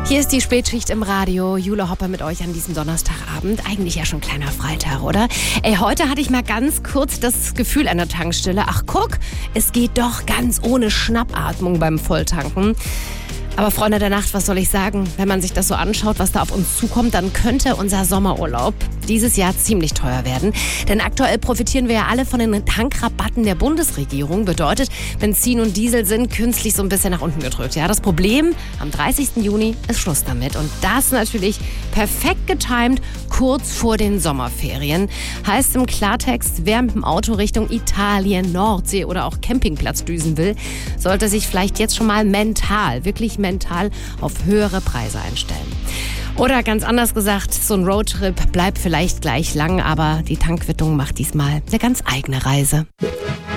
Hier ist die Spätschicht im Radio. Jule Hopper mit euch an diesem Donnerstagabend. Eigentlich ja schon kleiner Freitag, oder? Heute hatte ich mal ganz kurz das Gefühl an der Tankstelle. Ach guck, es geht doch ganz ohne Schnappatmung beim Volltanken. Aber Freunde der Nacht, was soll ich sagen? Wenn man sich das so anschaut, was da auf uns zukommt, dann könnte unser Sommerurlaub dieses Jahr ziemlich teuer werden. Denn aktuell profitieren wir ja alle von den Tankrabatten der Bundesregierung. Bedeutet, Benzin und Diesel sind künstlich so ein bisschen nach unten gedrückt. Ja, das Problem, am 30. Juni ist Schluss damit. Und das natürlich perfekt getimt, kurz vor den Sommerferien. Heißt im Klartext, wer mit dem Auto Richtung Italien, Nordsee oder auch Campingplatz düsen will, sollte sich vielleicht jetzt schon mal wirklich mental auf höhere Preise einstellen. Oder ganz anders gesagt, so ein Roadtrip bleibt vielleicht gleich lang, aber die Tankwittung macht diesmal eine ganz eigene Reise.